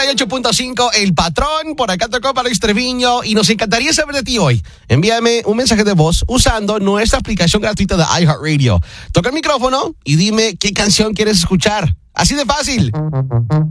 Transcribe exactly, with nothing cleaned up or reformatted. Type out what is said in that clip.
noventa y ocho punto cinco El Patrón. Por acá tocó para Luis Treviño y nos encantaría saber de ti hoy. Envíame un mensaje de voz usando nuestra aplicación gratuita de iHeartRadio. Toca el micrófono y dime qué canción quieres escuchar. Así de fácil.